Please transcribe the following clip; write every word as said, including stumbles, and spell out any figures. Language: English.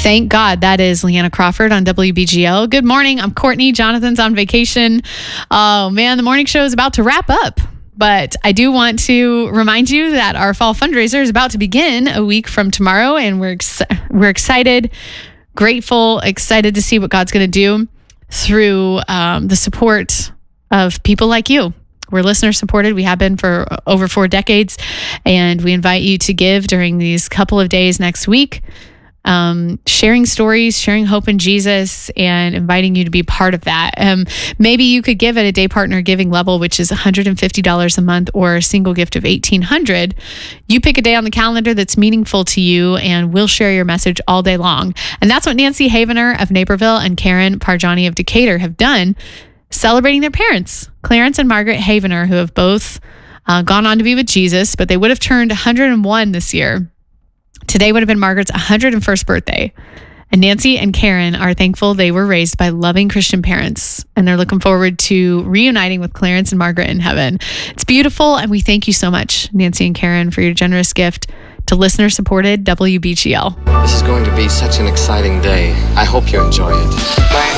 Thank God. That is Leanna Crawford on W B G L. Good morning. I'm Courtney. Jonathan's on vacation. Oh, man, the morning show is about to wrap up. But I do want to remind you that our fall fundraiser is about to begin a week from tomorrow, and we're ex- we're excited, grateful, excited to see what God's going to do through um, the support of people like you. We're listener supported. We have been for over four decades, and we invite you to give during these couple of days next week. Um, sharing stories, sharing hope in Jesus, and inviting you to be part of that. Um, maybe you could give at a day partner giving level, which is one hundred fifty dollars a month, or a single gift of eighteen hundred dollars. You pick a day on the calendar that's meaningful to you, and we'll share your message all day long. And that's what Nancy Havener of Naperville and Karen Parjani of Decatur have done, celebrating their parents, Clarence and Margaret Havener, who have both uh, gone on to be with Jesus, but they would have turned one hundred one this year. Today would have been Margaret's one hundred first birthday. And Nancy and Karen are thankful they were raised by loving Christian parents, and they're looking forward to reuniting with Clarence and Margaret in heaven. It's beautiful, and we thank you so much, Nancy and Karen, for your generous gift to listener-supported W B G L. This is going to be such an exciting day. I hope you enjoy it.